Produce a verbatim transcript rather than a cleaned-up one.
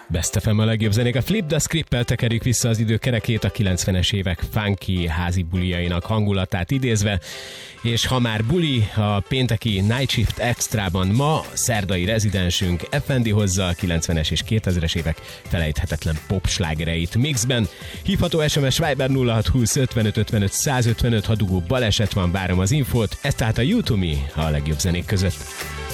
Best ef em a legjobb zenék. A Flip the Script-tel tekerjük vissza az idő kerekét, a kilencvenes évek funky házi bulijainak hangulatát idézve, és ha már buli, a pénteki Night Shift Extrában ma szerdai rezidensünk ef en dé hozza a kilencvenes és kétezres évek felejthetetlen popslágereit mixben. Hívható es em es Viber nulla hat húsz ötvenöt ötvenöt százötvenöt, ha dugó baleset van, várom az infót. Ez tehát a You To Me a legjobb zenék között.